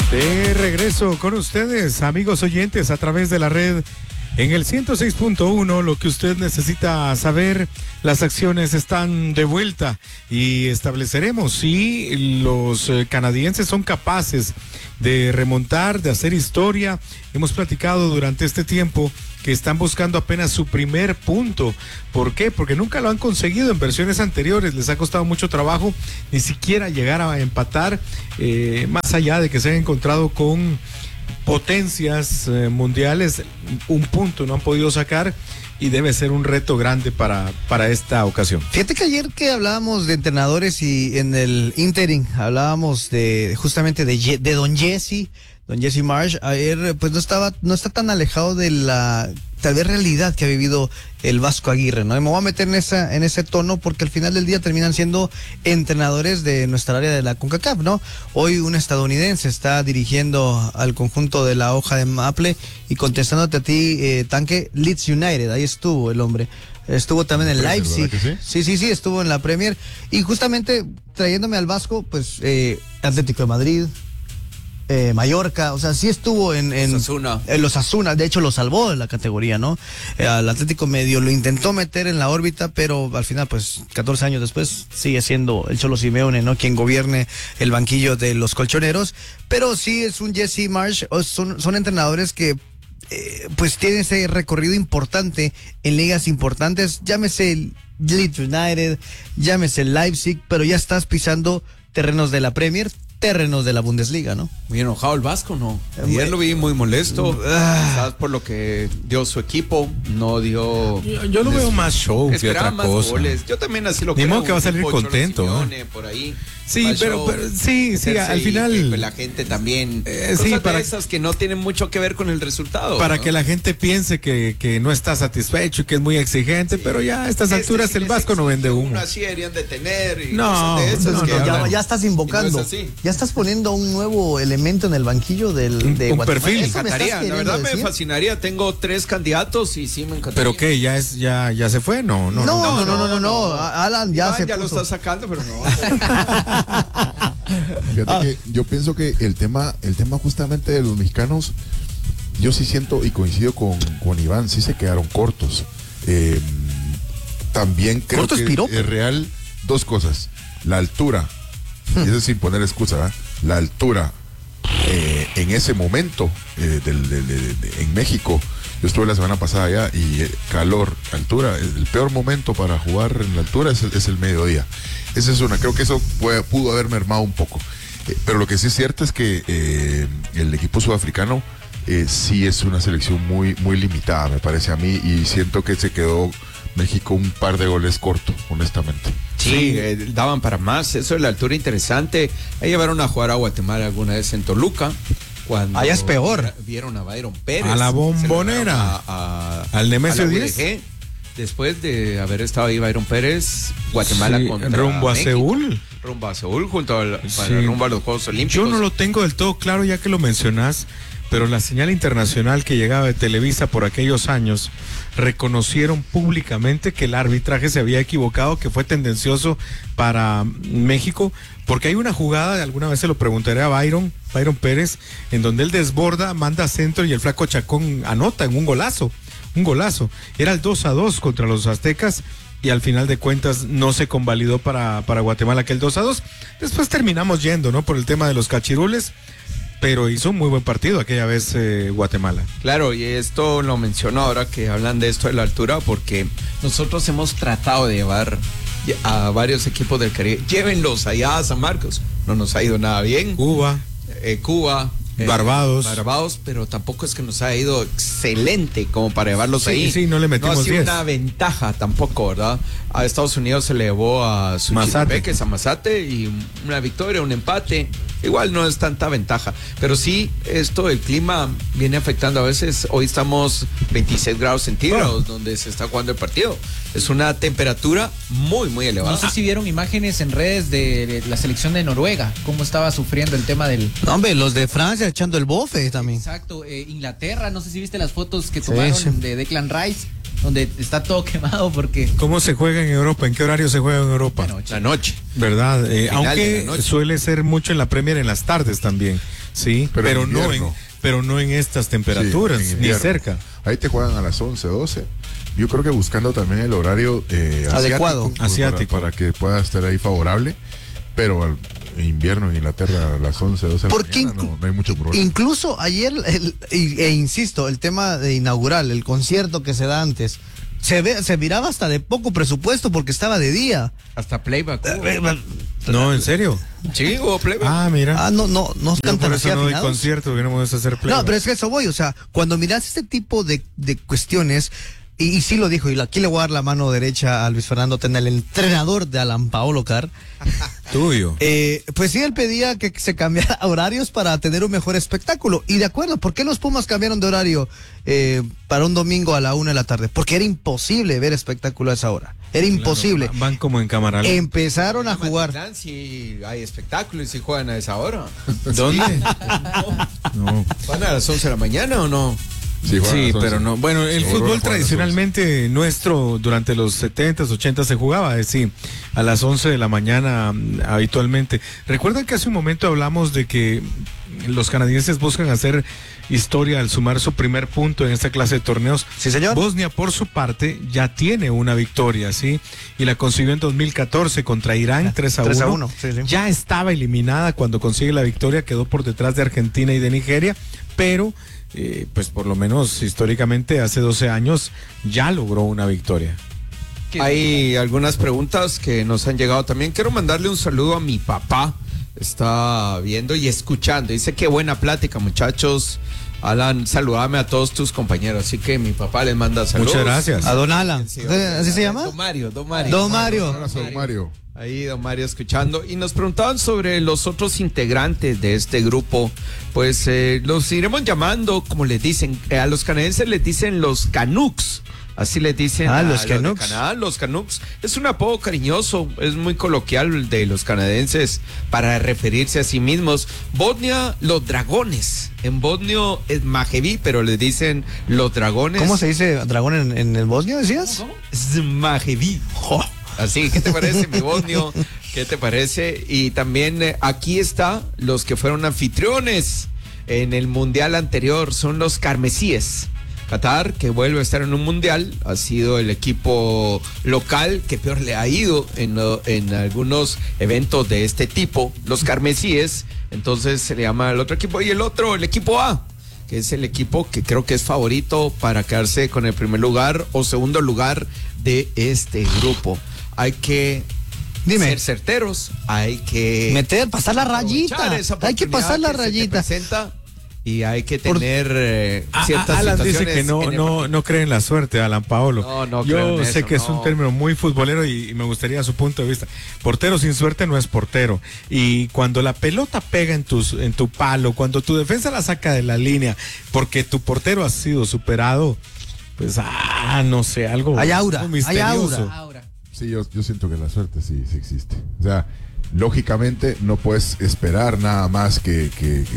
De regreso con ustedes, amigos oyentes, a través de la red en el 106.1, lo que usted necesita saber, las acciones están de vuelta y estableceremos si los canadienses son capaces de remontar, de hacer historia. Hemos platicado durante este tiempo que están buscando apenas su primer punto. ¿Por qué? Porque nunca lo han conseguido en versiones anteriores, les ha costado mucho trabajo ni siquiera llegar a empatar, más allá de que se han encontrado con potencias mundiales, un punto no han podido sacar y debe ser un reto grande para esta ocasión. Fíjate que ayer que hablábamos de entrenadores y en el interim hablábamos justamente de Don Jesse Marsch. Ayer pues no está tan alejado de la tal vez realidad que ha vivido el Vasco Aguirre, ¿no? Y me voy a meter en ese tono porque al final del día terminan siendo entrenadores de nuestra área de la CONCACAF, ¿no? Hoy un estadounidense está dirigiendo al conjunto de la hoja de Maple y contestándote a ti, Tanque, Leeds United, ahí estuvo el hombre. Estuvo también en Leipzig. Sí, estuvo en la Premier. Y justamente trayéndome al Vasco, pues Atlético de Madrid, Mallorca, o sea, sí estuvo en los Asuna, de hecho lo salvó de la categoría, ¿no? Al Atlético medio lo intentó meter en la órbita, pero al final, pues, 14 años después, sigue siendo el Cholo Simeone, ¿no? Quien gobierne el banquillo de los colchoneros, pero sí es un Jesse Marsch, son entrenadores que pues tienen ese recorrido importante en ligas importantes, llámese el Leeds United, llámese el Leipzig, pero ya estás pisando terrenos de la Premier, terrenos de la Bundesliga, ¿no? Muy enojado el Vasco, ¿no? Ayer lo vi muy molesto, quizás por lo que dio su equipo, no dio... Yo lo veo más show que otra cosa. Goles. Yo también así lo creo. Ni modo que va a salir contento, Simeone, por ahí. Sí, pero sí, al final... Que la gente también... sí, para esas que no tienen mucho que ver con el resultado. Para, ¿no?, que la gente piense que no está satisfecho y que es muy exigente, pero ya a estas alturas el Vasco no vende humo. Así deberían de tener. Y no, ya estás invocando. No ya estás poniendo un nuevo elemento en el banquillo de un Guatemala. Perfil. La verdad me fascinaría. Tengo 3 candidatos y sí me encantaría. ¿Pero qué? ¿Ya se fue? No. Alan ya lo está sacando, pero no. Fíjate que yo pienso que el tema justamente de los mexicanos, yo sí siento y coincido con Iván, sí se quedaron cortos. También creo que es real 2 cosas: la altura, y eso sin poner excusa, ¿verdad? La altura en ese momento en México. Yo estuve la semana pasada allá y calor, altura, el peor momento para jugar en la altura es el mediodía. Esa es una, creo que eso pudo haber mermado un poco. Pero lo que sí es cierto es que el equipo sudafricano sí es una selección muy, muy limitada, me parece a mí, y siento que se quedó México un par de goles corto, honestamente. Sí, daban para más, eso de la altura interesante. Ahí llevaron a jugar a Guatemala alguna vez en Toluca. Cuando allá es peor. Vieron a Byron Pérez. A la Bombonera. Al Nemesio 10. Después de haber estado ahí Byron Pérez, Guatemala contra rumbo a México. Seúl. Rumbo a Seúl, rumbo a los Juegos Olímpicos. Yo no lo tengo del todo claro ya que lo mencionás, pero la señal internacional que llegaba de Televisa por aquellos años reconocieron públicamente que el arbitraje se había equivocado, que fue tendencioso para México, porque hay una jugada, alguna vez se lo preguntaré a Byron Pérez, en donde él desborda, manda centro y el flaco Chacón anota en un golazo. Era el 2-2 contra los aztecas y al final de cuentas no se convalidó para Guatemala aquel 2-2. Después terminamos yendo, ¿no?, por el tema de los cachirules, pero hizo un muy buen partido aquella vez Guatemala. Claro, y esto lo menciono ahora que hablan de esto de la altura, porque nosotros hemos tratado de llevar a varios equipos del Caribe. Llévenlos allá a San Marcos. No nos ha ido nada bien. Cuba. Barbados, pero tampoco es que nos ha ido excelente como para llevarlos ahí. Sí, no le metimos 10. No ha sido una ventaja tampoco, ¿verdad? A Estados Unidos se le llevó a su Chipeques, a Mazate, y una victoria, un empate. Igual no es tanta ventaja, pero sí, esto del clima viene afectando a veces. Hoy estamos 26 grados centígrados donde se está jugando el partido. Es una temperatura muy, muy elevada. No sé si vieron imágenes en redes de la selección de Noruega, cómo estaba sufriendo el tema del... No, hombre, los de Francia echando el bofe también. Exacto, Inglaterra, no sé si viste las fotos que tomaron de Declan Rice, donde está todo quemado porque... ¿Cómo se juega en Europa? ¿En qué horario se juega en Europa? La noche. ¿Verdad? Aunque suele ser mucho en la Premier en las tardes también. Sí, pero no en estas temperaturas, Sí, en ni invierno. cerca. Ahí te juegan a las 11, 12. Yo creo que buscando también el horario Adecuado. Asiático. para que pueda estar ahí favorable, pero al invierno en Inglaterra a las 11, 12 de la Porque mañana no hay mucho problema. incluso ayer, insisto, el tema de inaugural, el concierto que se da antes, se miraba hasta de poco presupuesto porque estaba de día. Hasta playback. No, ¿en serio? Sí, hubo playback. Ah, mira. No Yo cantan por así eso no doy afinados. concierto, que no me gusta hacer play. No, pero es que eso voy, o sea, cuando miras este tipo de cuestiones, y sí lo dijo, y aquí le voy a dar la mano derecha a Luis Fernando Tena, el entrenador de Alan Paolo Car. Tuyo. Pues sí, él pedía que se cambiara horarios para tener un mejor espectáculo. Y de acuerdo, ¿por qué los Pumas cambiaron de horario para un domingo a la 1 de la tarde? Porque era imposible ver espectáculo a esa hora. Era imposible. Claro, van como en cámara. Empezaron a jugar. Si hay espectáculos y si juegan a esa hora. ¿Dónde? No. ¿Van a las 11 de la mañana o no? Sí, juegan a Sí, las 11. pero no. Bueno, el Seguro fútbol juegan a las 11. tradicionalmente nuestro durante los 70s, 80s se jugaba, sí, a las 11 de la mañana habitualmente. ¿Recuerdan que hace un momento hablamos de que los canadienses buscan hacer historia al sumar su primer punto en esta clase de torneos? Sí, señor. Bosnia, por su parte, ya tiene una victoria, ¿sí? Y la consiguió en 2014 contra Irán, 3-1. 3-1, sí, sí. Ya estaba eliminada cuando consigue la victoria, quedó por detrás de Argentina y de Nigeria, pero pues por lo menos históricamente hace 12 años ya logró una victoria. Hay algunas preguntas que nos han llegado también. Quiero mandarle un saludo a mi papá. Está viendo y escuchando. Dice qué buena plática, muchachos. Alan, saludame a todos tus compañeros. Así que mi papá les manda saludos. Muchas gracias. A Don Alan. Sí, ¿Así se llama? Don Mario. Don Mario. Un abrazo, Mario. Ahí don Mario escuchando. Y nos preguntaban sobre los otros integrantes de este grupo. Pues los iremos llamando, como les dicen, a los canadienses les dicen los Canucks. Así les dicen Ah, a los de Canucks. Canadá, los Canucks. Es un apodo cariñoso, es muy coloquial de los canadienses para referirse a sí mismos. Bosnia, los dragones. En bosnio es Majevi, pero les dicen los dragones. ¿Cómo se dice dragón en el bosnio, decías? Es Majevi. Así, ¿qué te parece, mi bosnio? ¿Qué te parece? Y también aquí está los que fueron anfitriones en el mundial anterior, son los carmesíes. Qatar, que vuelve a estar en un mundial, ha sido el equipo local que peor le ha ido en algunos eventos de este tipo, los carmesíes. Entonces se le llama el otro equipo, y el otro, el equipo A, que es el equipo que creo que es favorito para quedarse con el primer lugar o segundo lugar de este grupo. Hay que ser certeros, hay que pasar la rayita. aprovechar esa Hay que pasar la oportunidad que se te rayita. presenta, y hay que tener ciertas Alan dice situaciones que en el no cree en la suerte, Alan Paolo. No creo Yo en sé eso, que es no. un término muy futbolero y me gustaría su punto de vista. Portero sin suerte no es portero. Y cuando la pelota pega en tu palo, cuando tu defensa la saca de la línea, porque tu portero ha sido superado, pues no sé, algo Hay aura, algo hay misterioso. aura. Ahora. Sí, yo siento que la suerte sí existe. O sea, lógicamente no puedes esperar nada más que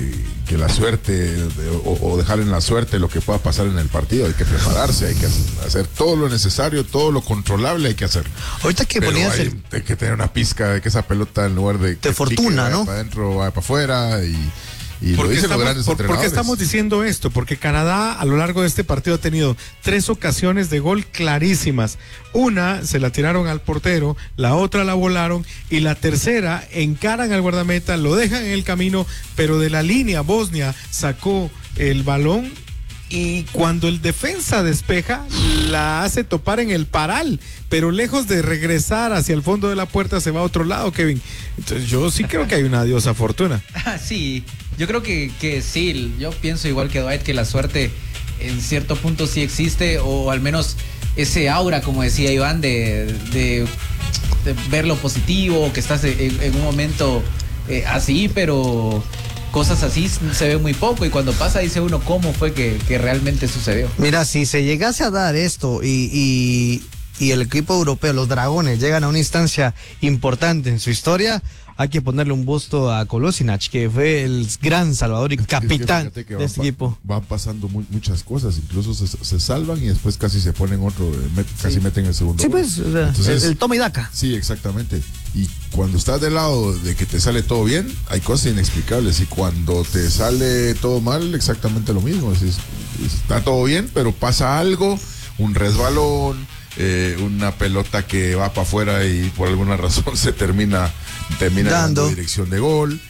la suerte o dejar en la suerte lo que pueda pasar en el partido. Hay que prepararse, hay que hacer todo lo necesario, todo lo controlable hay que hacer. Ahorita que Pero ponías hay que tener una pizca de que esa pelota en lugar de que fortuna, pique, ¿no? vaya para adentro, vaya para afuera y lo ¿Por qué dicen los grandes ¿Por qué entrenadores. estamos diciendo esto? Porque Canadá a lo largo de este partido ha tenido 3 ocasiones de gol clarísimas. Una se la tiraron al portero, la otra la volaron y la tercera encaran al guardameta, lo dejan en el camino, pero de la línea Bosnia sacó el balón y cuando el defensa despeja la hace topar en el paral, pero lejos de regresar hacia el fondo de la puerta se va a otro lado, Kevin. Entonces yo sí creo que hay una diosa fortuna. Sí, yo creo que sí, yo pienso igual que Dwight, que la suerte en cierto punto sí existe, o al menos ese aura, como decía Iván, de ver lo positivo, que estás en un momento así, pero cosas así se ve muy poco, y cuando pasa dice uno cómo fue que realmente sucedió. Mira, si se llegase a dar esto y y el equipo europeo, los Dragones, llegan a una instancia importante en su historia, hay que ponerle un busto a Kolasinac, que fue el gran salvador y capitán que de este equipo. Van pasando muchas cosas, incluso se salvan y después casi se ponen otro, casi meten el segundo. Sí, pues, o sea, entonces, el toma y daca. Sí, exactamente. Y cuando estás del lado de que te sale todo bien, hay cosas inexplicables. Y cuando te sale todo mal, exactamente lo mismo. Está todo bien, pero pasa algo, un resbalón, una pelota que va para afuera y por alguna razón se termina dando dirección de gol,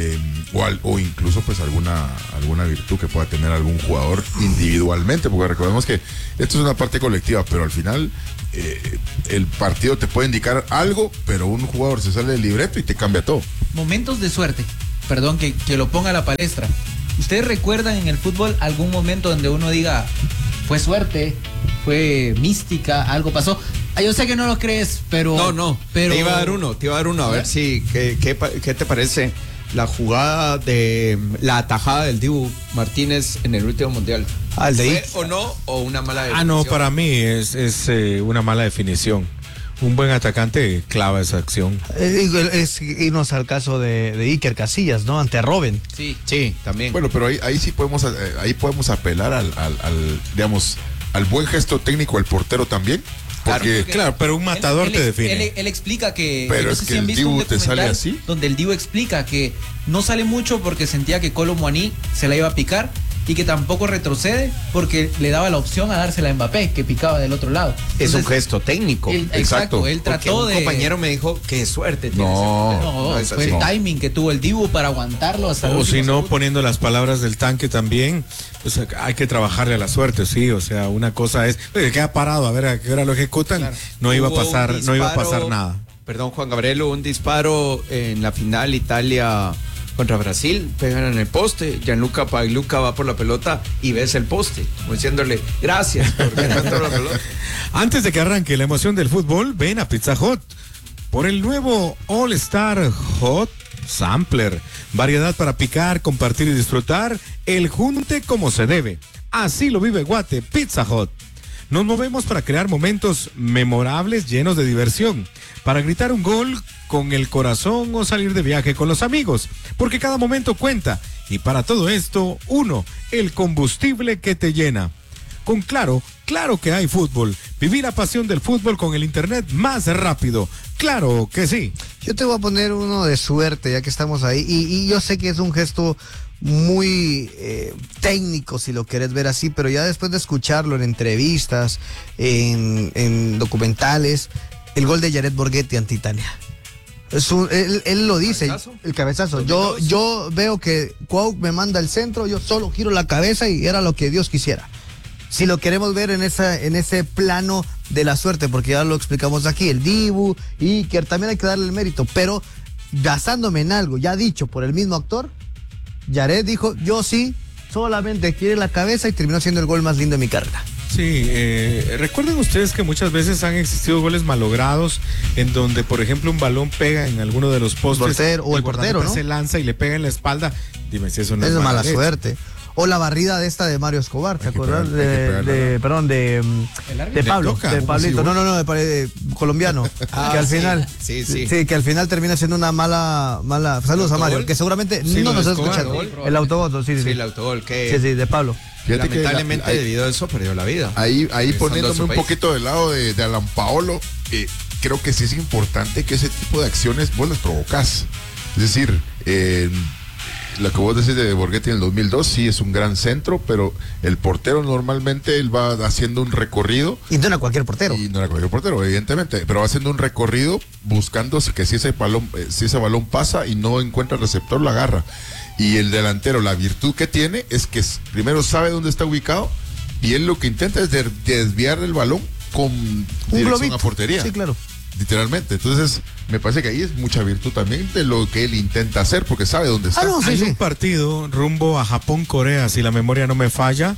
o incluso pues alguna virtud que pueda tener algún jugador individualmente, porque recordemos que esto es una parte colectiva, pero al final el partido te puede indicar algo, pero un jugador se sale del libreto y te cambia todo. Momentos de suerte, perdón que lo ponga a la palestra. ¿Ustedes recuerdan en el fútbol algún momento donde uno diga, fue suerte, fue mística, algo pasó? Yo sé que no lo crees, pero... No, pero... Te iba a dar uno, a ver si, ¿qué te parece la jugada de la atajada del Dibu Martínez en el último mundial? ¿El de ¿Fue o no, o una mala definición? No, para mí es una mala definición. Un buen atacante clava esa acción. Es irnos al caso de Iker Casillas, ¿no? Ante Robben. Sí, también. Bueno, pero ahí sí podemos apelar al buen gesto técnico del portero también. Porque, claro, pero un matador te define. Él explica que... Pero es que el Dibu te sale así. Donde el Dibu explica que no sale mucho porque sentía que Kolo Muani se la iba a picar y que tampoco retrocede porque le daba la opción a dársela a Mbappé, que picaba del otro lado. Entonces, es un gesto técnico. Exacto, él trató de... Un compañero me dijo, qué suerte tiene. No, fue el timing que tuvo el Dibu para aguantarlo hasta el último último segundo. Poniendo las palabras del tanque también, pues hay que trabajarle a la suerte, sí, o sea, una cosa es, queda parado a ver a qué hora lo ejecutan, claro. No iba a pasar nada. Perdón, Juan Gabriel, un disparo en la final Italia contra Brasil, pegan en el poste, Gianluca Pagliuca va por la pelota y ves el poste, como diciéndole gracias por la pelota. Antes de que arranque la emoción del fútbol, ven a Pizza Hut por el nuevo All Star Hot Sampler, variedad para picar, compartir y disfrutar, el junte como se debe. Así lo vive Guate Pizza Hut. Nos movemos para crear momentos memorables llenos de diversión, para gritar un gol con el corazón o salir de viaje con los amigos, porque cada momento cuenta y para todo esto, el combustible que te llena. Con Claro que hay fútbol. Vivir la pasión del fútbol con el internet más rápido. Claro que sí. Yo te voy a poner uno de suerte, ya que estamos ahí, y yo sé que es un gesto muy técnico, si lo querés ver así, pero ya después de escucharlo en entrevistas, en documentales, el gol de Jared Borghetti ante Italia. Él lo dice, el cabezazo. Yo veo que Cuau me manda el centro, yo solo giro la cabeza y era lo que Dios quisiera. Si lo queremos ver en ese plano de la suerte, porque ya lo explicamos aquí, el Dibu, Iker, también hay que darle el mérito, pero basándome en algo ya dicho por el mismo actor, Jared dijo, yo sí, solamente quiere la cabeza y terminó siendo el gol más lindo de mi carrera. Sí, recuerden ustedes que muchas veces han existido goles malogrados en donde, por ejemplo, un balón pega en alguno de los postes o el portero, ¿no? Se lanza y le pega en la espalda. Dime si eso no es mala suerte. O la barrida de esta de Mario Escobar, ¿te acuerdas? De Pablo, de Pablito, de colombiano, que al final, que al final termina siendo una mala. Saludos a Mario, que seguramente no nos está escuchando. El autogol, sí, el autogol que de Pablo. Lamentablemente debido a eso perdió la vida. Ahí poniéndome un poquito del lado de Alan Paolo, creo que sí es importante que ese tipo de acciones vos las provocás. Es decir, lo que vos decís de Borghetti en el 2002, sí es un gran centro, pero el portero normalmente él va haciendo un recorrido. Y no era cualquier portero. Evidentemente, pero va haciendo un recorrido buscando que si ese balón pasa y no encuentra el receptor, lo agarra. Y el delantero, la virtud que tiene es que primero sabe dónde está ubicado y él lo que intenta es desviar el balón con dirección a portería. Sí, claro. Literalmente. Entonces, me parece que ahí es mucha virtud también de lo que él intenta hacer, porque sabe dónde está. Hay un partido rumbo a Japón-Corea, si la memoria no me falla.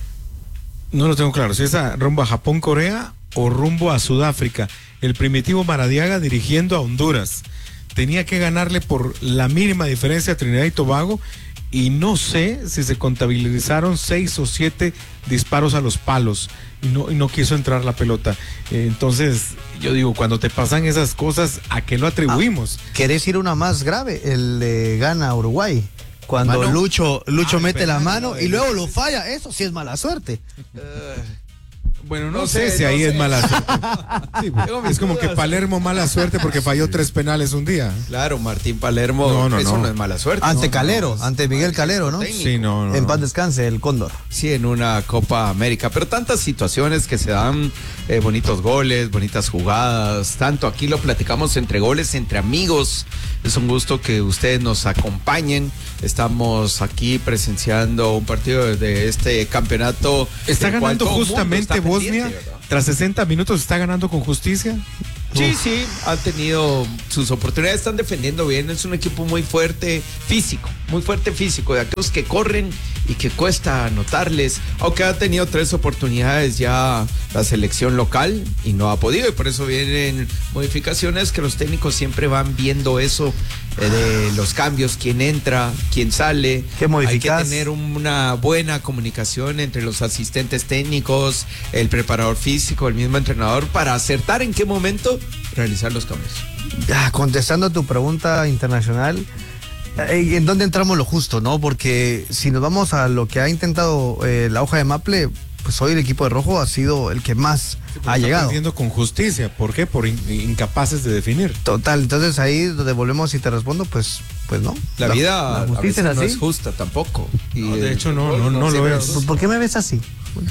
No lo tengo claro. Si es rumbo a Japón-Corea o rumbo a Sudáfrica. El Primitivo Maradiaga dirigiendo a Honduras. Tenía que ganarle por la mínima diferencia a Trinidad y Tobago y no sé si se contabilizaron 6 o 7 disparos a los palos y no quiso entrar la pelota. Entonces, yo digo, cuando te pasan esas cosas, ¿a qué lo atribuimos? ¿Querés ir una más grave? El gana Uruguay. Cuando ¿Mano? Lucho mete la mano y luego lo falla, eso sí es mala suerte. Bueno, no sé si ahí es mala suerte. Sí, es como que Palermo mala suerte porque falló 3 penales un día. Claro, Martín Palermo, eso no es mala suerte. Ante Calero, ante Miguel Calero, ¿no? Sí, no. En paz descanse, el Cóndor. Sí, en una Copa América, pero tantas situaciones que se dan, bonitos goles, bonitas jugadas, tanto aquí lo platicamos entre goles, entre amigos. Es un gusto que ustedes nos acompañen. Estamos aquí presenciando un partido de este campeonato. Está ganando justamente Bosnia. Tras 60 minutos está ganando con justicia. Sí, han tenido sus oportunidades, están defendiendo bien, es un equipo muy fuerte físico, de aquellos que corren y que cuesta anotarles, aunque ha tenido 3 oportunidades ya la selección local y no ha podido, y por eso vienen modificaciones que los técnicos siempre van viendo eso, de los cambios, quién entra, quién sale. ¿Qué modificas? Hay que tener una buena comunicación entre los asistentes técnicos, el preparador físico, el mismo entrenador, para acertar en qué momento realizar los cambios. Contestando a tu pregunta internacional, ¿en dónde entramos lo justo, no? Porque si nos vamos a lo que ha intentado la hoja de Maple, pues hoy el equipo de rojo ha sido el que más ha llegado. Perdiendo con justicia. ¿Por qué? Por incapaces de definir. Total, entonces ahí donde volvemos y te respondo, pues no. La vida la justicia a veces no es es justa tampoco. Y no, de hecho no lo es. ¿Por qué me ves así?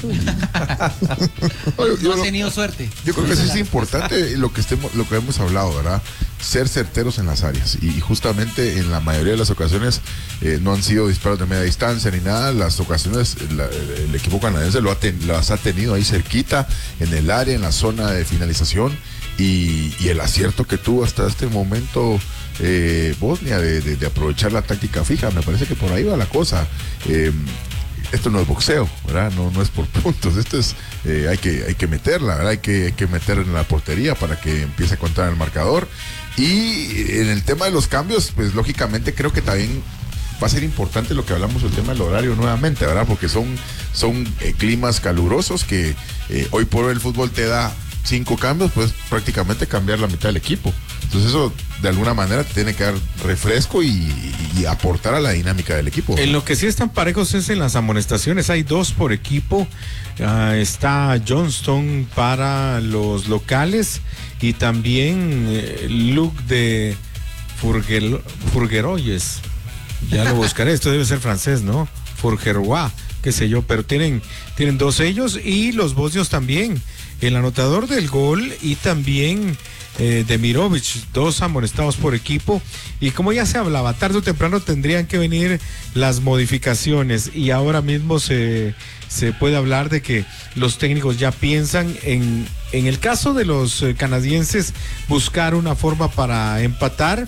No has tenido suerte. Yo creo que sí es importante lo que hemos hablado, ¿verdad? Ser certeros en las áreas. Y justamente en la mayoría de las ocasiones no han sido disparos de media distancia ni nada. Las ocasiones el equipo canadiense las ha tenido ahí cerquita, en el área, en la zona de finalización. Y el acierto que tuvo hasta este momento Bosnia de aprovechar la táctica fija, me parece que por ahí va la cosa. Esto no es boxeo, ¿verdad? No es por puntos, esto es, hay que meterla, ¿verdad? Hay que meter en la portería para que empiece a contar el marcador. Y en el tema de los cambios, pues lógicamente creo que también va a ser importante lo que hablamos del tema del horario nuevamente, ¿verdad? Porque son climas calurosos que hoy por hoy el fútbol te da 5 cambios, pues prácticamente cambiar la mitad del equipo. Entonces eso de alguna manera te tiene que dar refresco y aportar a la dinámica del equipo. En lo que sí están parejos es en las amonestaciones, hay 2 por equipo. Está Johnston para los locales y también Luc de Furgueroyes. Ya lo buscaré, esto debe ser francés, ¿no? Furgerois, qué sé yo, pero tienen 2 ellos y los bosnios también. El anotador del gol y también Demirovic, 2 amonestados por equipo. Y como ya se hablaba, tarde o temprano tendrían que venir las modificaciones y ahora mismo se puede hablar de que los técnicos ya piensan en el caso de los canadienses, buscar una forma para empatar.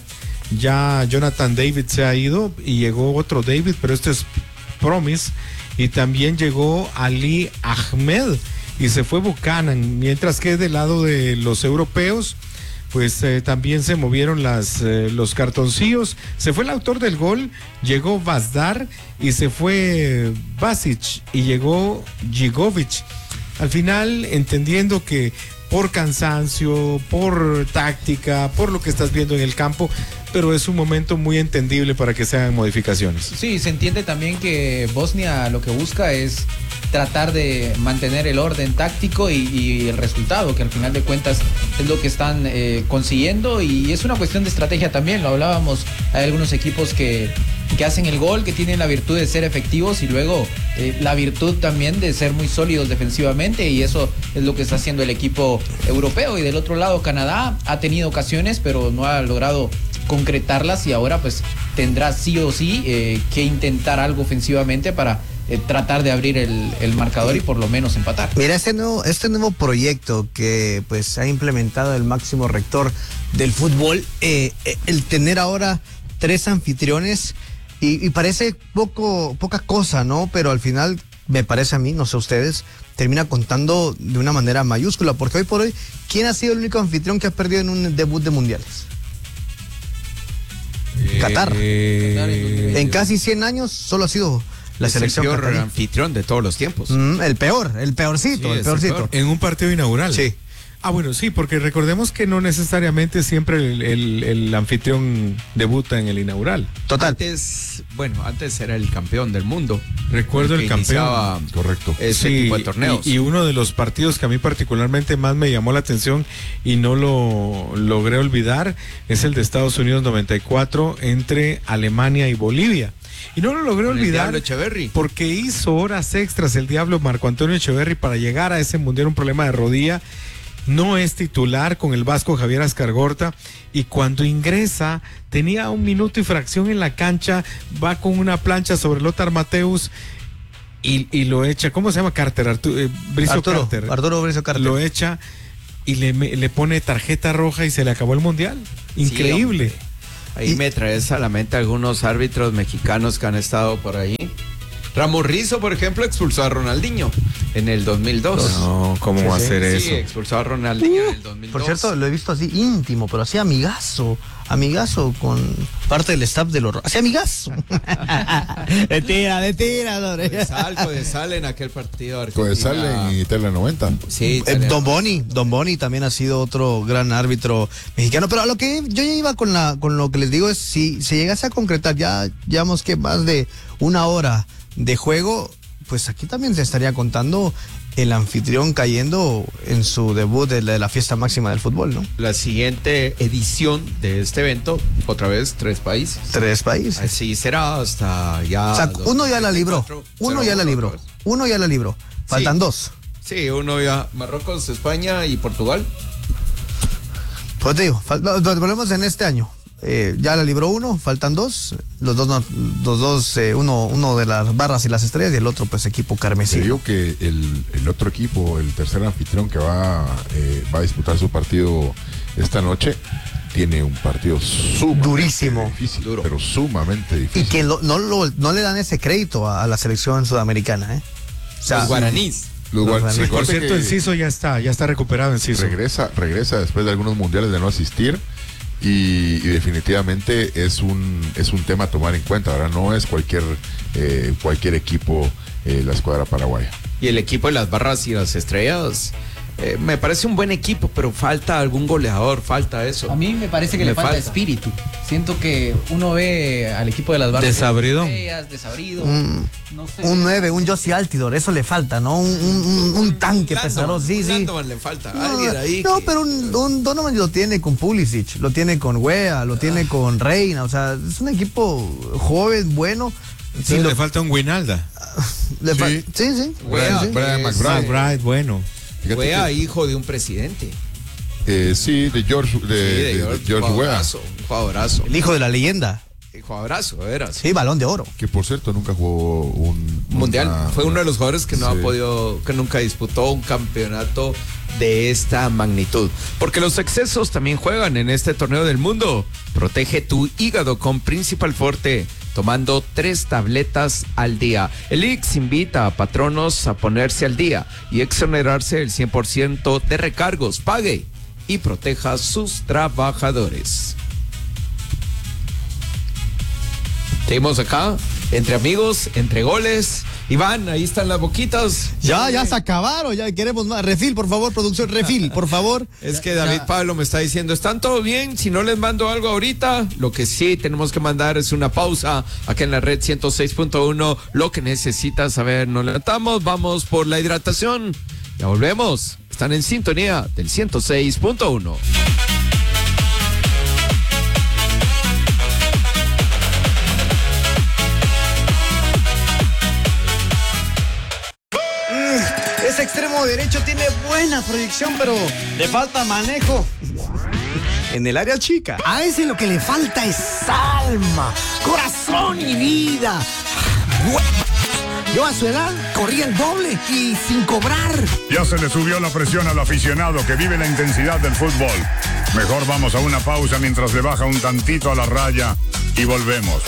Ya Jonathan David se ha ido y llegó otro David, pero este es Promise, y también llegó Ali Ahmed y se fue Buchanan, mientras que del lado de los europeos pues también se movieron los cartoncillos, se fue el autor del gol, llegó Vazdar y se fue Basic y llegó Gigovic. Al final, entendiendo que por cansancio, por táctica, por lo que estás viendo en el campo, pero es un momento muy entendible para que se hagan modificaciones. Sí, se entiende también que Bosnia lo que busca es tratar de mantener el orden táctico y el resultado, que al final de cuentas es lo que están consiguiendo, y es una cuestión de estrategia también, lo hablábamos, hay algunos equipos que hacen el gol, que tienen la virtud de ser efectivos y luego la virtud también de ser muy sólidos defensivamente, y eso es lo que está haciendo el equipo europeo. Y del otro lado, Canadá ha tenido ocasiones pero no ha logrado concretarlas, y ahora pues tendrá sí o sí que intentar algo ofensivamente para tratar de abrir el marcador y por lo menos empatar. Mira, este nuevo proyecto que pues ha implementado el máximo rector del fútbol, el tener ahora 3 anfitriones, y parece poca cosa, ¿no? Pero al final, me parece a mí, no sé ustedes, termina contando de una manera mayúscula, porque hoy por hoy, ¿quién ha sido el único anfitrión que ha perdido en un debut de mundiales? Qatar. En casi 100 años solo ha sido la selección el peor qatarí. anfitrión de todos los tiempos. El peorcito. En un partido inaugural. Sí. Bueno, sí, porque recordemos que no necesariamente siempre el anfitrión debuta en el inaugural. Total. Antes era el campeón del mundo. Recuerdo el campeón. Correcto. Ese tipo de torneos. Y uno de los partidos que a mí particularmente más me llamó la atención y no lo logré olvidar es el de Estados Unidos 94 entre Alemania y Bolivia. Y no lo logré olvidar porque hizo horas extras el Diablo Marco Antonio Echeverry para llegar a ese mundial, un problema de rodilla. No es titular con el vasco Javier Ascargorta y cuando ingresa tenía 1 minuto y fracción en la cancha, va con una plancha sobre Lothar Matthäus y lo echa. ¿Cómo se llama? Arturo Brizo Carter. Lo echa y le pone tarjeta roja y se le acabó el mundial. Increíble. Sí, ahí me traes a la mente algunos árbitros mexicanos que han estado por ahí. Ramos Rizzo, por ejemplo, expulsó a Ronaldinho en el 2002. No, ¿cómo va a hacer eso? Sí, expulsó a Ronaldinho en el 2002. Por cierto, lo he visto así íntimo, pero así amigazo con parte del staff de los... Así amigazo. de tira. Codesal en aquel partido. Codesal en Italia 90. Sí. Don Boni también ha sido otro gran árbitro mexicano, pero a lo que yo ya iba con lo que les digo es, si se llegase a concretar, ya llevamos que más de 1 hora de juego, pues aquí también se estaría contando el anfitrión cayendo en su debut de la fiesta máxima del fútbol, ¿no? La siguiente edición de este evento, otra vez 3 países. 3 países. Así será hasta ya. O sea, uno ya la libró. Uno ya la libró. Faltan 2. Sí, uno ya. Marruecos, España y Portugal. Pues te digo, volvemos en este año. Ya la libró uno, faltan 2. Los dos, uno de las barras y las estrellas y el otro, pues, equipo carmesí. Te digo que el otro equipo, el tercer anfitrión que va a disputar su partido esta noche, tiene un partido durísimo, difícil, pero sumamente difícil. Y que no le dan ese crédito a la selección sudamericana, ¿eh? O sea, los guaraníes. Por cierto, Enciso ya está recuperado. Enciso regresa después de algunos mundiales de no asistir. Y definitivamente es un tema a tomar en cuenta. Ahora no es cualquier equipo la escuadra paraguaya. Y el equipo de las barras y las estrellas me parece un buen equipo, pero falta algún goleador, falta eso. A mí me parece que le falta espíritu. Siento que uno ve al equipo de las barras desabrido. No sé. Un 9, un Josie Altidor, eso le falta, ¿no? Un tanque pesado, sí. Donovan le falta, alguien ahí. No, pero un Donovan lo tiene con Pulisic, lo tiene con Wea, lo tiene con Reina, o sea, es un equipo joven, bueno. Sí, le falta un Winalda. Sí. Brian McBride, bueno. Wea, hijo de un presidente. De George Weah. Un jugadorazo. El hijo de la leyenda. Jugadorazo, era. Sí, Balón de Oro. Que por cierto nunca jugó un mundial. Fue uno de los jugadores que que nunca disputó un campeonato de esta magnitud. Porque los excesos también juegan en este torneo del mundo. Protege tu hígado con Principal Forte, tomando 3 tabletas al día. El IX invita a patronos a ponerse al día y exonerarse del 100% de recargos. Pague y proteja a sus trabajadores. Seguimos acá, entre amigos, entre goles. Iván, ahí están las boquitas. Ya se acabaron, ya queremos más. Refil, por favor, producción, refil, por favor. Es que David Pablo me está diciendo, ¿están todo bien? Si no les mando algo ahorita, lo que sí tenemos que mandar es una pausa acá en la red 106.1. Lo que necesitas saber, nos levantamos, vamos por la hidratación. Ya volvemos. Están en sintonía del 106.1. Ese extremo derecho tiene buena proyección, pero le falta manejo en el área chica. A ese lo que le falta es alma, corazón y vida. Yo a su edad corría el doble y sin cobrar. Ya se le subió la presión al aficionado que vive la intensidad del fútbol. Mejor vamos a una pausa mientras le baja un tantito a la raya y volvemos.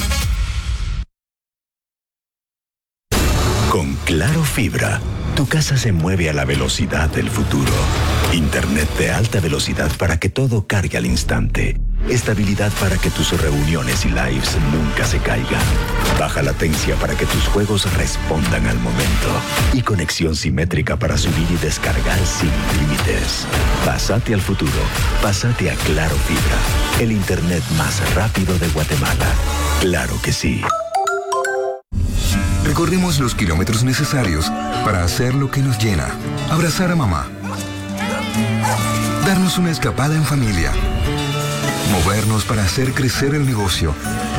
Con Claro Fibra, tu casa se mueve a la velocidad del futuro. Internet de alta velocidad para que todo cargue al instante. Estabilidad para que tus reuniones y lives nunca se caigan. Baja latencia para que tus juegos respondan al momento. Y conexión simétrica para subir y descargar sin límites. Pásate al futuro. Pásate a Claro Fibra. El internet más rápido de Guatemala. Claro que sí. Recorremos los kilómetros necesarios para hacer lo que nos llena. Abrazar a mamá. Darnos una escapada en familia. Movernos para hacer crecer el negocio.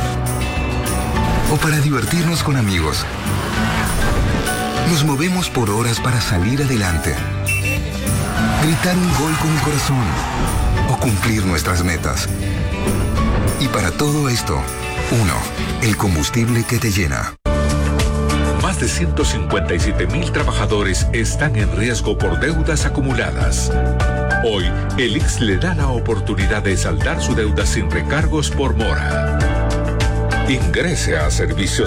O para divertirnos con amigos. Nos movemos por horas para salir adelante. Gritar un gol con el corazón. O cumplir nuestras metas. Y para todo esto, el combustible que te llena. Más de 157,000 trabajadores están en riesgo por deudas acumuladas. Hoy, el IX le da la oportunidad de saldar su deuda sin recargos por mora. Ingrese a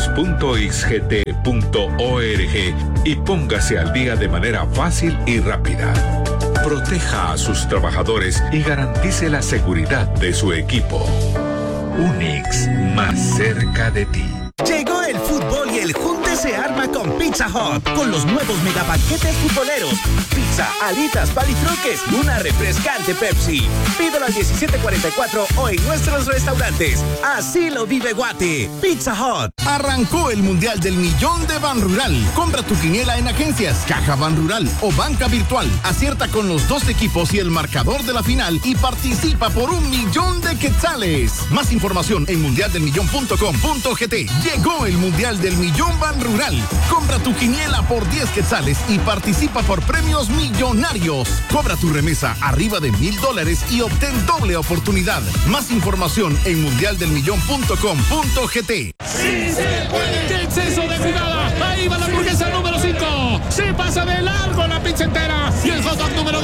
servicios.ixgt.org y póngase al día de manera fácil y rápida. Proteja a sus trabajadores y garantice la seguridad de su equipo. Un IX más cerca de ti. Llegó el fútbol y el junte se arma con Pizza Hut, con los nuevos megapaquetes futboleros. Pizza, alitas, palitruques y una refrescante Pepsi. Pídelo al 1744 o en nuestros restaurantes. Así lo vive Guate. Pizza Hut. Arrancó el Mundial del Millón de Banrural. Compra tu quiniela en agencias, Caja Banrural o banca virtual. Acierta con los 2 equipos y el marcador de la final y participa por 1,000,000 de quetzales. Más información en mundialdelmillón.com.gt. Llegó el Mundial del Millón Banrural. Compra tu quiniela por 10 quetzales y participa por premios millonarios. Cobra tu remesa arriba de $1,000 y obtén doble oportunidad. Más información en mundialdelmillón.com.gt. ¡Sí se puede! ¡Qué exceso de jugada! Ahí va la hamburguesa número 5. Se pasa de largo la pizza entera. Y el hot dog número